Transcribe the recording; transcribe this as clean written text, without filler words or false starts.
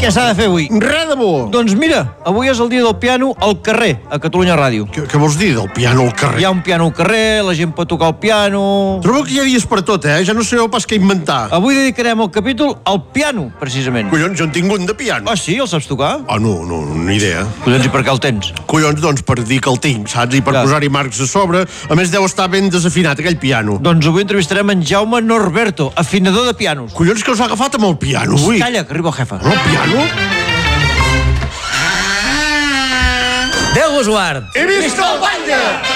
Què s'ha de fer avui? Res de bo. Doncs mira, avui és el dia del piano al carrer, a Catalunya Ràdio. Què vols dir, del piano al carrer? Hi ha un piano al carrer, la gent pot tocar el piano... Trobo que hi ha dies per tot, Ja no sabeu pas què inventar. Avui dedicarem el capítol al piano, precisament. Collons, jo en tinc un de piano. Ah, sí? El saps tocar? No, ni idea. Collons, i per què el tens? Collons, doncs, per dir que el tinc, saps? I per posar-hi marcs a sobre. A més, deu estar ben desafinat, aquell piano. Doncs avui entrevistarem en Jaume Norberto, afinador de pianos. Collons, que us ha agafat amb el piano, avui. Calla, que arriba el jefe. El piano? Déu vos guard! He vist el batlle!